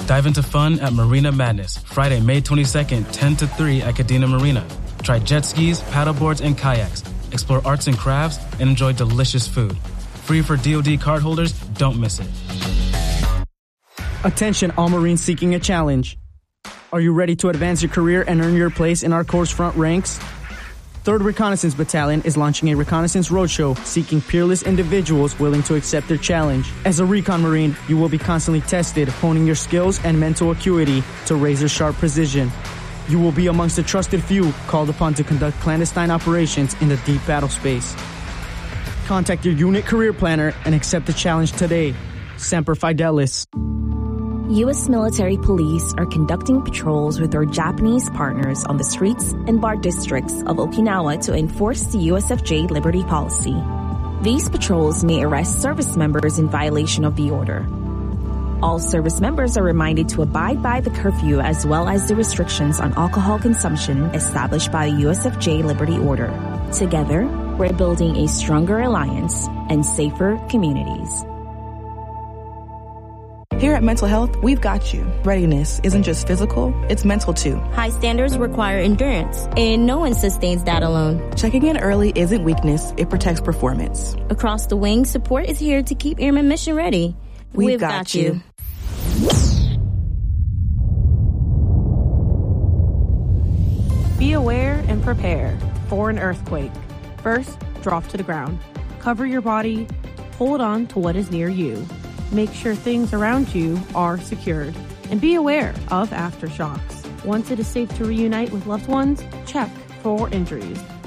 Dive into fun at Marina Madness, Friday, May 22nd, 10 to 3 at Cadena Marina. Try jet skis, paddleboards, and kayaks. Explore arts and crafts and enjoy delicious food. Free for DoD cardholders, don't miss it. Attention, all Marines seeking a challenge. Are you ready to advance your career and earn your place in our Corps' front ranks? 3rd Reconnaissance Battalion is launching a reconnaissance roadshow seeking peerless individuals willing to accept their challenge. As a recon Marine, you will be constantly tested, honing your skills and mental acuity to razor-sharp precision. You will be amongst the trusted few called upon to conduct clandestine operations in the deep battle space. Contact your unit career planner and accept the challenge today. Semper Fidelis. U.S. military police are conducting patrols with their Japanese partners on the streets and bar districts of Okinawa to enforce the USFJ Liberty Policy. These patrols may arrest service members in violation of the order. All service members are reminded to abide by the curfew as well as the restrictions on alcohol consumption established by the USFJ Liberty Order. Together, we're building a stronger alliance and safer communities. Here at Mental Health, we've got you. Readiness isn't just physical, it's mental too. High standards require endurance, and no one sustains that alone. Checking in early isn't weakness, it protects performance. Across the Wing, support is here to keep Airmen mission ready. We've got you. Be aware and prepare for an earthquake. First, drop to the ground. Cover your body. Hold on to what is near you. Make sure things around you are secured. And be aware of aftershocks. Once it is safe to reunite with loved ones, check for injuries.